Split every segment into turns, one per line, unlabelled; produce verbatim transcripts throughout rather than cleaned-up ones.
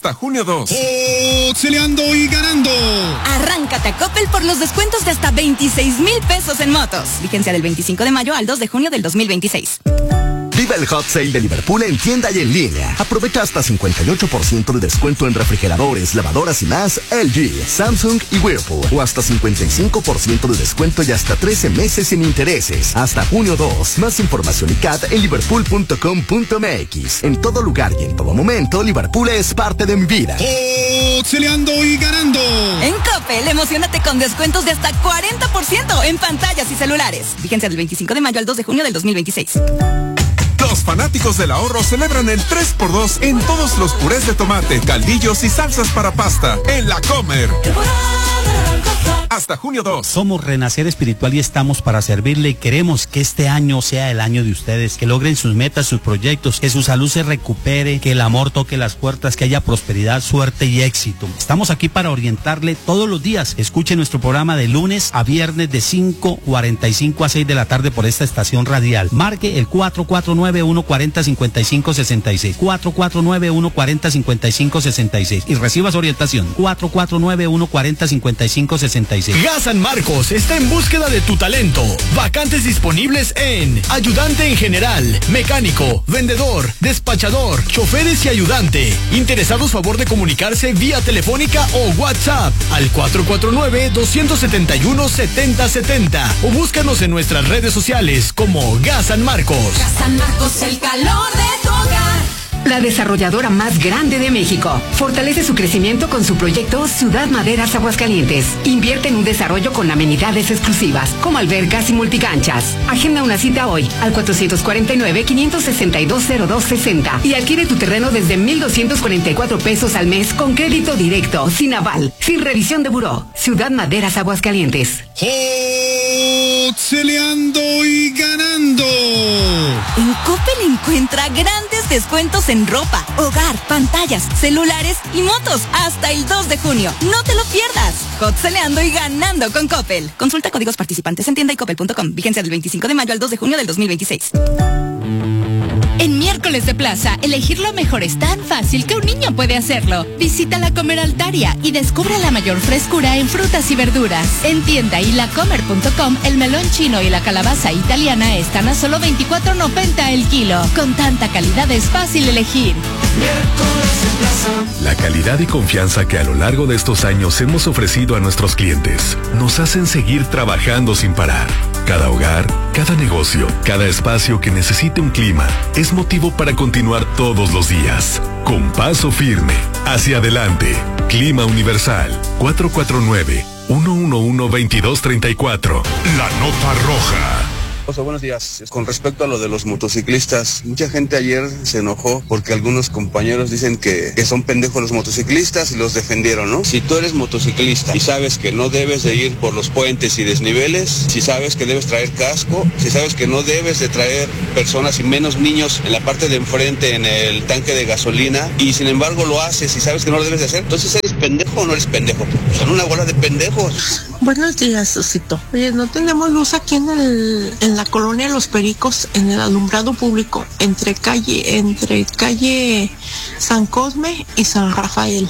Hasta junio dos.
Auxiliando y ganando.
Arráncate a Coppel por los descuentos de hasta veintiséis mil pesos en motos. Vigencia del veinticinco de mayo al dos de junio del dos mil veintiséis.
Viva el Hot Sale de Liverpool en tienda y en línea. Aprovecha hasta cincuenta y ocho por ciento de descuento en refrigeradores, lavadoras y más L G, Samsung y Whirlpool. O hasta cincuenta y cinco por ciento de descuento y hasta trece meses sin intereses. Hasta junio dos. Más información y C A T en liverpool punto com punto m x. En todo lugar y en todo momento, Liverpool es parte de mi vida.
Auxiliando y ganando.
En Coppel, emocionate con descuentos de hasta cuarenta por ciento en pantallas y celulares. Vigencia del veinticinco de mayo al dos de junio del dos mil veintiséis.
Los fanáticos del ahorro celebran el tres por dos en todos los purés de tomate, caldillos y salsas para pasta en La Comer. Hasta junio dos.
Somos Renacer Espiritual y estamos para servirle y queremos que este año sea el año de ustedes, que logren sus metas, sus proyectos, que su salud se recupere, que el amor toque las puertas, que haya prosperidad, suerte y éxito. Estamos aquí para orientarle todos los días. Escuche nuestro programa de lunes a viernes de cinco cuarenta y cinco a seis de la tarde por esta estación radial. Marque el cuatro cuatro nueve, uno cuatro cero, cinco cinco seis seis, cuatro cuatro nueve, uno cuatro cero, cinco cinco seis seis y reciba su orientación cuatro cuatro nueve, uno cuatro cero, cinco cinco seis seis.
Gas San Marcos está en búsqueda de tu talento. Vacantes disponibles en ayudante en general, mecánico, vendedor, despachador, choferes y ayudante. Interesados, favor de comunicarse vía telefónica o WhatsApp al cuatro cuatro nueve, dos siete uno, siete cero siete cero o búscanos en nuestras redes sociales como Gas San Marcos.
Gas San Marcos, el calor de tu hogar.
La desarrolladora más grande de México fortalece su crecimiento con su proyecto Ciudad Maderas Aguascalientes. Invierte en un desarrollo con amenidades exclusivas como albercas y multicanchas. Agenda una cita hoy al cuatro cuatro nueve, cinco seis dos, cero dos seis cero y adquiere tu terreno desde mil doscientos cuarenta y cuatro pesos al mes con crédito directo, sin aval, sin revisión de buró. Ciudad Maderas Aguascalientes.
Auxiliando y ganando.
En Coppel encuentra grandes descuentos en ropa, hogar, pantallas, celulares y motos hasta el dos de junio. No te lo pierdas. Hotceleando y ganando con Coppel. Consulta códigos participantes en tienda y coppel punto com. Vigencia del veinticinco de mayo al dos de junio del dos mil veintiséis.
En Miércoles de Plaza, elegir lo mejor es tan fácil que un niño puede hacerlo. Visita La Comer Altaria y descubre la mayor frescura en frutas y verduras. En tienda y la comer punto com, el melón chino y la calabaza italiana están a solo veinticuatro noventa el kilo. Con tanta calidad es fácil elegir.
Miércoles de Plaza. La calidad y confianza que a lo largo de estos años hemos ofrecido a nuestros clientes nos hacen seguir trabajando sin parar. Cada hogar, cada negocio, cada espacio que necesite un clima es motivo para continuar todos los días. Con paso firme, hacia adelante. Clima Universal, cuatro cuatro nueve, uno uno uno, dos dos tres cuatro. La nota roja.
Buenos días. Con respecto a lo de los motociclistas, mucha gente ayer se enojó porque algunos compañeros dicen que, que son pendejos los motociclistas y los defendieron, ¿no? Si tú eres motociclista y sabes que no debes de ir por los puentes y desniveles, si sabes que debes traer casco, si sabes que no debes de traer personas y menos niños en la parte de enfrente en el tanque de gasolina y sin embargo lo haces y sabes que no lo debes de hacer, entonces ¿eres pendejo o no eres pendejo? Son una bola de pendejos.
Buenos días, Susito. Oye, no tenemos luz aquí en el en la colonia Los Pericos, en el alumbrado público, entre calle, entre calle San Cosme y San Rafael.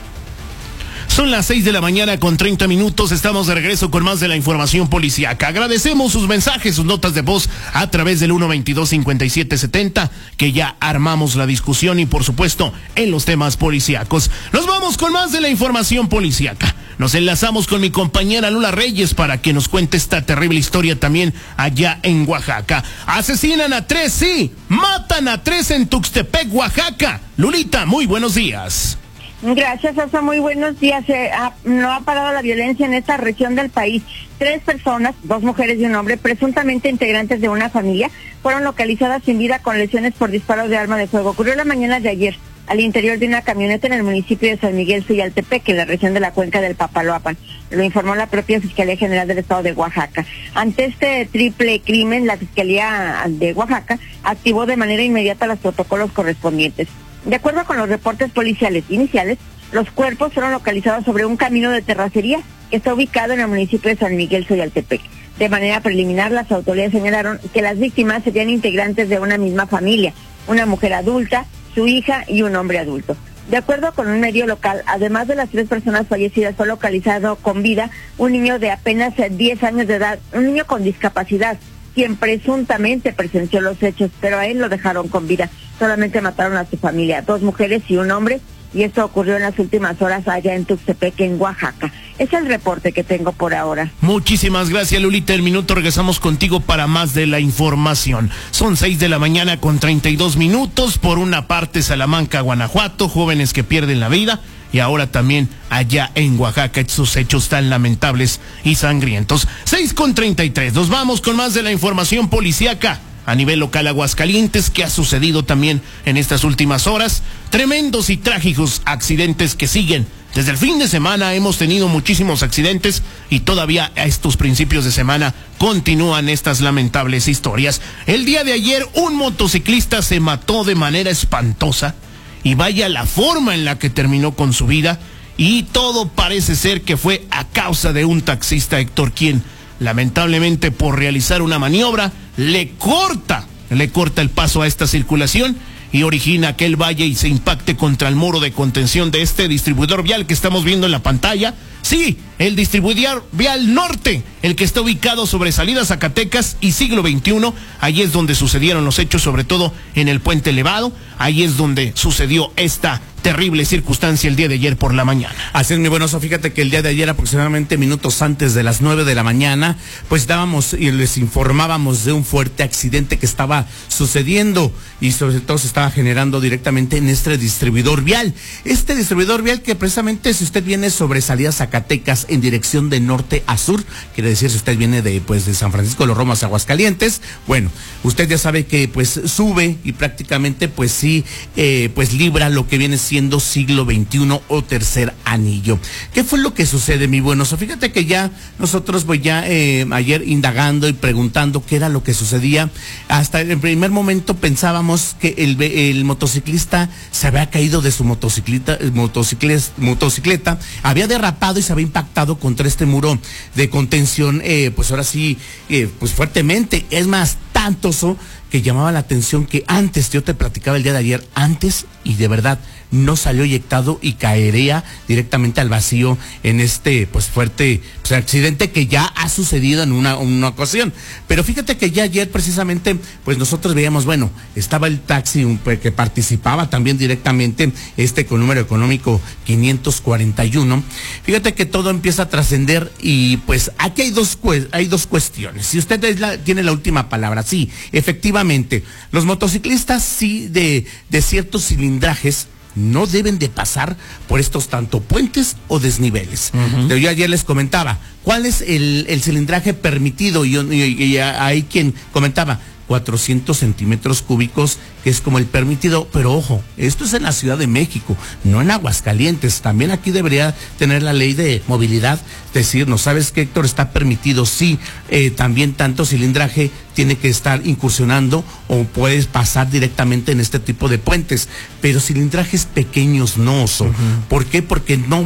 Son las seis de la mañana con treinta minutos, estamos de regreso con más de la información policíaca. Agradecemos sus mensajes, sus notas de voz a través del uno veintidós, cincuenta y siete setenta, que ya armamos la discusión y por supuesto en los temas policíacos. Nos vamos con más de la información policíaca. Nos enlazamos con mi compañera Lula Reyes para que nos cuente esta terrible historia también allá en Oaxaca. Asesinan a tres, sí, matan a tres en Tuxtepec, Oaxaca. Lulita, muy buenos días.
Gracias, Oso. Muy buenos días. Eh, ha, no ha parado la violencia en esta región del país. Tres personas, dos mujeres y un hombre, presuntamente integrantes de una familia, fueron localizadas sin vida con lesiones por disparos de arma de fuego. Ocurrió la mañana de ayer al interior de una camioneta en el municipio de San Miguel Suyaltepec, en la región de la cuenca del Papaloapan. Lo informó la propia Fiscalía General del Estado de Oaxaca. Ante este triple crimen, la Fiscalía de Oaxaca activó de manera inmediata los protocolos correspondientes. De acuerdo con los reportes policiales iniciales, los cuerpos fueron localizados sobre un camino de terracería que está ubicado en el municipio de San Miguel Suyaltepec. De manera preliminar, las autoridades señalaron que las víctimas serían integrantes de una misma familia, una mujer adulta, su hija y un hombre adulto. De acuerdo con un medio local, además de las tres personas fallecidas, fue localizado con vida un niño de apenas diez años de edad, un niño con discapacidad, quien presuntamente presenció los hechos, pero a él lo dejaron con vida. Solamente mataron a su familia, dos mujeres y un hombre, y esto ocurrió en las últimas horas allá en Tuxtepec, en Oaxaca. Es el reporte que tengo por ahora.
Muchísimas gracias, Lolita. El minuto regresamos contigo para más de la información. Son seis de la mañana con treinta y dos minutos. Por una parte, Salamanca, Guanajuato, jóvenes que pierden la vida. Y ahora también allá en Oaxaca, estos hechos tan lamentables y sangrientos. seis con treinta y tres. Nos vamos con más de la información policíaca. A nivel local, Aguascalientes, que ha sucedido también en estas últimas horas. Tremendos y trágicos accidentes que siguen. Desde el fin de semana hemos tenido muchísimos accidentes y todavía a estos principios de semana continúan estas lamentables historias. El día de ayer un motociclista se mató de manera espantosa y vaya la forma en la que terminó con su vida, y todo parece ser que fue a causa de un taxista, Héctor, quien lamentablemente por realizar una maniobra le corta, le corta el paso a esta circulación y origina que él vaya y se impacte contra el muro de contención de este distribuidor vial que estamos viendo en la pantalla. Sí, el distribuidor vial norte, el que está ubicado sobre Salida Zacatecas y Siglo veintiuno, ahí es donde sucedieron los hechos, sobre todo en el puente elevado, ahí es donde sucedió esta terrible circunstancia el día de ayer por la mañana.
Así es, mi buenoso, fíjate que el día de ayer, aproximadamente minutos antes de las nueve de la mañana, pues dábamos y les informábamos de un fuerte accidente que estaba sucediendo y sobre todo se estaba generando directamente en este distribuidor vial. Este distribuidor vial que precisamente, si usted viene sobre Salida Zacatecas en dirección de norte a sur, quiere decir si usted viene de pues de San Francisco de los Romos a Aguascalientes, bueno, usted ya sabe que pues sube y prácticamente pues sí, eh, pues libra lo que viene siendo Siglo veintiuno o tercer anillo. ¿Qué fue lo que sucede, mi buenoso? Fíjate que ya nosotros pues ya eh, ayer indagando y preguntando qué era lo que sucedía, hasta en el primer momento pensábamos que el, el motociclista se había caído de su motocicleta, motocicleta, motocicleta, había derrapado y se había impactado contra este muro de contención, eh, pues ahora sí, eh, pues fuertemente. Es más, tanto eso que llamaba la atención que antes, yo te platicaba el día de ayer, antes y de verdad no salió eyectado y caería directamente al vacío en este pues fuerte pues, accidente que ya ha sucedido en una, una ocasión. Pero fíjate que ya ayer precisamente pues nosotros veíamos, bueno, estaba el taxi un, pues, que participaba también directamente este con número económico quinientos cuarenta y uno. Fíjate que todo empieza a trascender y pues aquí hay dos, hay dos cuestiones. Si usted es la, tiene la última palabra, sí, efectivamente, los motociclistas sí de, de ciertos cilindrajes no deben de pasar por estos tanto puentes o desniveles. Uh-huh. Yo ayer les comentaba, ¿cuál es el, el cilindraje permitido? Y, y, y hay quien comentaba, cuatrocientos centímetros cúbicos, que es como el permitido, pero ojo, esto es en la Ciudad de México, no en Aguascalientes. También aquí debería tener la ley de movilidad, decirnos, ¿sabes qué, Héctor? Está permitido, sí, eh, también tanto cilindraje tiene que estar incursionando o puedes pasar directamente en este tipo de puentes, pero cilindrajes pequeños no, so. Uh-huh. ¿Por qué? Porque no